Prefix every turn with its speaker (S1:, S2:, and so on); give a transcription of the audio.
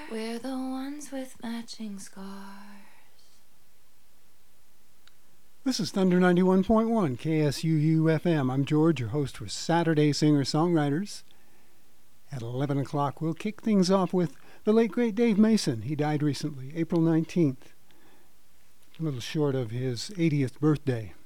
S1: We're the ones with matching scars.
S2: This is Thunder 91.1 KSUU FM. I'm George, your host for Saturday Singer-Songwriters. At 11 o'clock, we'll kick things off with the late, great Dave Mason. He died recently, April 19th, a little short of his 80th birthday.